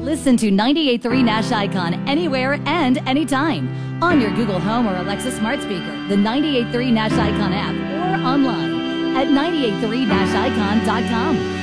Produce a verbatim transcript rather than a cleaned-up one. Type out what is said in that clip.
Listen to ninety-eight point three Nash Icon anywhere and anytime on your Google Home or Alexa smart speaker, the ninety-eight point three Nash Icon app, or online at nine eight three nash icon dot com.